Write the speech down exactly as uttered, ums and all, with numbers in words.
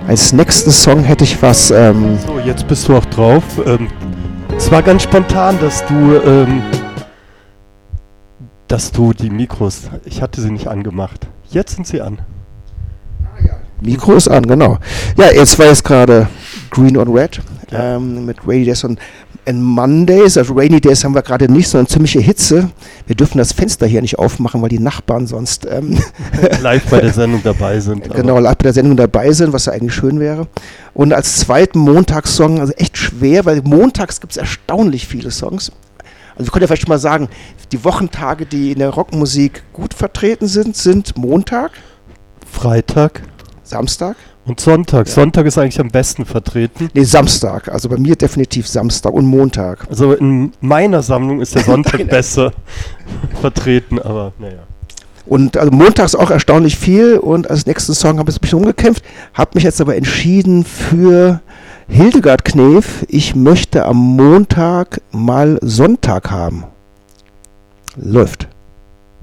Als nächsten Song hätte ich was... Ähm so, jetzt bist du auch drauf. Ähm, es war ganz spontan, dass du... Ähm, dass du die Mikros... Ich hatte sie nicht angemacht. Jetzt sind sie an. Mikro ist an, genau. Ja, jetzt war jetzt gerade Green on Red ja. ähm, mit Rainy Days und and Mondays. Also Rainy Days haben wir gerade nicht, sondern ziemliche Hitze. Wir dürfen das Fenster hier nicht aufmachen, weil die Nachbarn sonst ähm, live bei der Sendung dabei sind. Genau, live bei der Sendung dabei sind, was ja eigentlich schön wäre. Und als zweiten Montagssong, also echt schwer, weil montags gibt es erstaunlich viele Songs. Also wir können ja vielleicht schon mal sagen, die Wochentage, die in der Rockmusik gut vertreten sind, sind Montag, Freitag, Samstag und Sonntag. Ja. Sonntag ist eigentlich am besten vertreten. Nee, Samstag. Also bei mir definitiv Samstag und Montag. Also in meiner Sammlung ist der Sonntag besser vertreten, aber naja. Und also montags auch erstaunlich viel und als nächsten Song habe ich ein bisschen umgekämpft, habe mich jetzt aber entschieden für Hildegard Knef. Ich möchte am Montag mal Sonntag haben. Läuft.